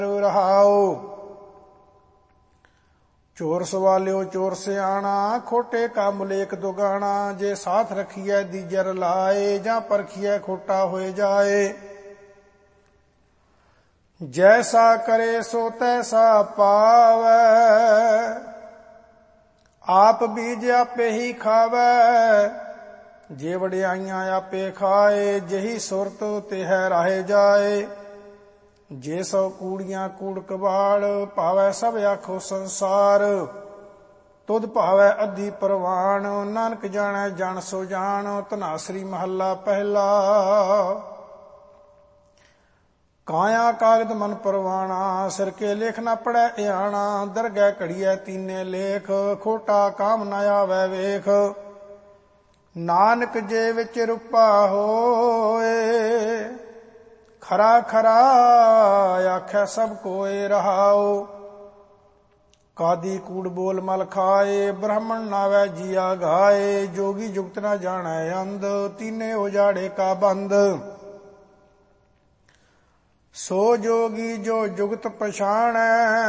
ਰਹਾਉ। ਚੋਰ ਸਵਾਲਿਓ ਚੋਰ ਸਿਆਣਾ, ਖੋਟੇ ਕਾ ਮੁਲੇਖ ਦੁਗਾਣਾ। ਜੇ ਸਾਥ ਰਖੀਐ ਦੀਜਰ ਲਾਏ, ਜਾਂ ਪਰਖੀਐ ਖੋਟਾ ਹੋਏ ਜਾਏ। ਜੈਸਾ ਕਰੇ ਸੋ ਤੈਸਾ ਪਾਵੈ, ਆਪ ਬੀਜ ਆਪੇ ਹੀ ਖਾਵੈ। ਜੇ ਵਡਿਆਈਆਂ ਆਪੇ ਖਾਏ, ਜਹੀ ਸੁਰਤ ਤਿਹੈ ਰਾਹੇ ਜਾਏ। ਜੇ ਸੋ ਕੂੜੀਆਂ ਕੂੜ ਕਬਾੜ, ਭਾਵੈ ਸਭ ਆਖੋ ਸੰਸਾਰ। ਤੁਧ ਭਾਵੈ ਅੱਧੀ ਪ੍ਰਵਾਣ, ਨਾਨਕ ਜਾਣੈ ਜਨ ਸੋ ਜਾਣ। ਧਨਾਸਰੀ ਮਹੱਲਾ ਪਹਿਲਾ। ਕਾਇਆ ਕਾਗਦ ਮਨ ਪਰਵਾਣਾ, ਸਿਰ ਕੇ ਲੇਖ ਨਾ ਪੜੈ ਇਆਣਾ। ਦਰਗਹਿ ਘੜੀਐ ਤੀਨੇ ਲੇਖ, ਖੋਟਾ ਕਾਮ ਨ ਆਵੈ ਵੇਖ। ਨਾਨਕ ਜੇ ਵਿੱਚ ਰੂਪਾ ਹੋਏ, ਖਰਾ ਖਰਾ ਆਖੈ ਸਭ ਕੋਏ ਰਹਾਉ। ਕਾਦੀ ਕੂੜ ਬੋਲ ਮਲ ਖਾਏ, ਬ੍ਰਾਹਮਣ ਨਾਵੈ ਜੀਆ ਗਾਏ। ਜੋਗੀ ਜੁਗਤ ਨਾ ਜਾਣੈ ਅੰਧ, ਤੀਨੇ ਉਜਾੜੇ ਕਾ ਬੰਦ। ਸੋ ਜੋਗੀ ਜੋ ਜੁਗਤ ਪਛਾਣੈ,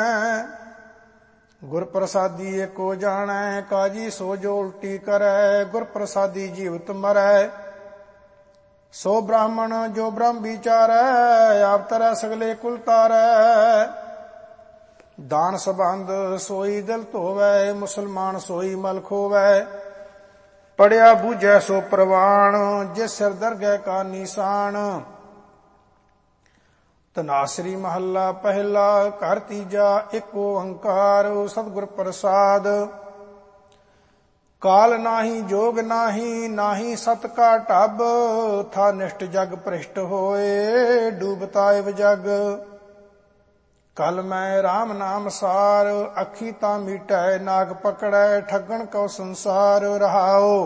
ਗੁਰ ਪ੍ਰਸਾਦੀ ਏਕੋ ਜਾਣੈ। ਕਾਜੀ ਸੋ ਜੋ ਉਲਟੀ ਕਰੈ, ਗੁਰ ਪ੍ਰਸਾਦੀ ਜੀਵਤ ਮਰੈ। ਸੋ ਬ੍ਰਾਹਮਣ ਜੋ ਬ੍ਰਹਮ ਵਿਚਾਰੈ, ਆਪ ਤਰੈ ਸਗਲੇ ਕੁਲ ਤਾਰੈ। ਦਾਨ ਸਬੰਧ ਸੋਈ ਦਿਲ ਧੋਵੈ, ਮੁਸਲਮਾਨ ਸੋਈ ਮਲ ਖੋਵੈ। ਪੜਿਆ ਬੂਝੈ ਸੋ ਪ੍ਰਵਾਣ, ਜਿਸ ਸਿਰ ਦਰਗਹਿ ਕਾ ਨਿਸ਼ਾਨ। ਧਨਾਸਰੀ ਮਹੱਲਾ ਪਹਿਲਾ। ਘਰ ਤੀਜਾ। ਇੱਕ ਓੰਕਾਰ ਸਤਿਗੁਰ ਪ੍ਰਸਾਦ। ਕਾਲ ਨਾਹੀ ਜੋਗ ਨਾਹੀ, ਨਾਹੀ ਸਤ ਕਾ ਢਬ। ਥਾ ਨਿਸ਼ਟ ਜਗ ਭ੍ਰਿਸ਼ਟ ਹੋਏ, ਡੂਬਤਾ ਇਵ ਜਗ। ਕਲ ਮੈਂ ਰਾਮ ਨਾਮ ਸਾਰ, ਅੱਖੀ ਤਾਂ ਮੀਟੈ ਨਾਗ ਪਕੜੈ। ਠੱਗਣ ਕਉ ਸੰਸਾਰ ਰਹਾਉ।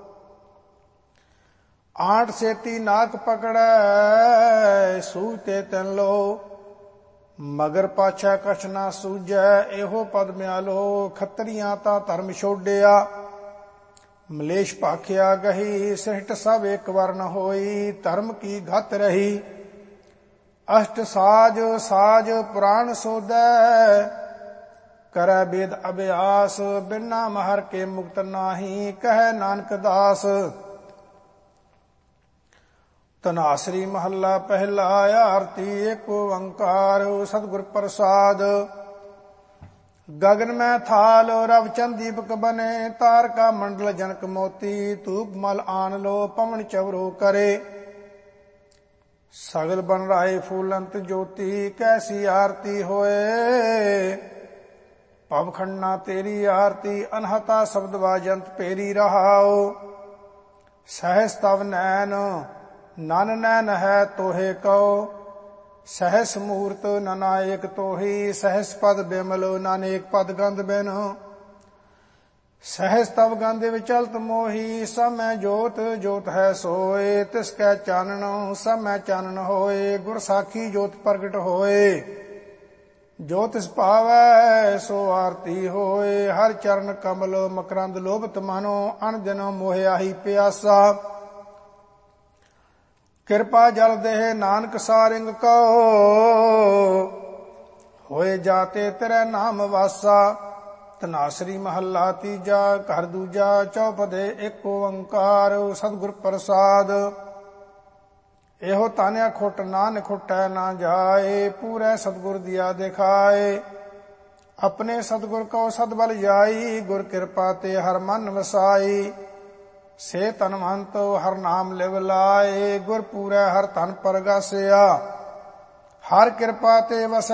ਆਂਟ ਸੇਤੀ ਨਾਕ ਪਕੜੈ, ਸੂਝ ਤੇ ਤਿਨ ਲੋ। ਮਗਰ ਪਾਛੈ ਕਛ ਨਾ ਸੂਝੈ, ਇਹੋ ਪਦ ਮਿਆਲੋ। ਖੱਤਰੀਆਂ ਤਾਂ ਧਰਮ ਛੋਡਿਆ, ਮਲੇਸ਼ ਭਾਖਿਆ ਗਹੀ। ਸ੍ਰਿਸ਼ਟ ਸਭ ਇੱਕ ਵਰਨ ਹੋਈ, ਧਰਮ ਕੀ ਘਤ ਰਹੀ। ਅਸ਼ਟ ਸਾਜ ਸਾਜ ਪੁਰਾਣ ਸੋਧੈ, ਕਰੈ ਵੇਦ ਅਭਿਆਸ। ਬਿਨਾ ਮਹਰ ਕੇ ਮੁਕਤ ਨਾਹੀ, ਕਹੈ ਨਾਨਕ ਦਾਸ। ਧਨਾਸਰੀ ਮਹੱਲਾ ਪਹਿਲਾ। ਆਰਤੀ ਏਕ ਓੰਕਾਰ ਸਤਿਗੁਰ ਪ੍ਰਸਾਦ। ਗगन में थाल रव चंद दीपक बने, तार का मंडल जनक मोती। धूप मल आन लो पवन चवरो करे, सगल बन राय फूलंत ज्योति। कैसी आरती होए पवखंडना तेरी आरती। अनहता शब्द वाजंत पेरी रहाओ। सहस तव नैन नन नैन है तोहे कहो। सहस मूर्त ननायक तोही। सहस पद बिमल नानेक पद गंध बिन। सहस तव गंध विचलत मोही। सब मैं जोत जोत है सोए, तिसकै चानन सब मैं चानन होए। गुर साखी जोत प्रगट होए, जो तिस पावै सो आरती होए। हर चरण कमल मकरंद लोभत मानो, अन दिन मोहे आही प्यासा। किरपा जल देह नानक सारिंग कहो, होए जाते तेरे नाम वासा। धनासरी महला तीजा। घर दूजा। चौपदे एक ओंकार सतगुर प्रसाद। एहो तान्या खुट नान खुटै ना जाए, पूरै सतगुर दिया दिखाए। अपने सतगुर को सतबल जाई, गुर कृपा ते हर मन वसाई। से तनवंत हर नाम लिव लाए, गुर पूरै हर तन परगासिया। हर कृपा ते वसै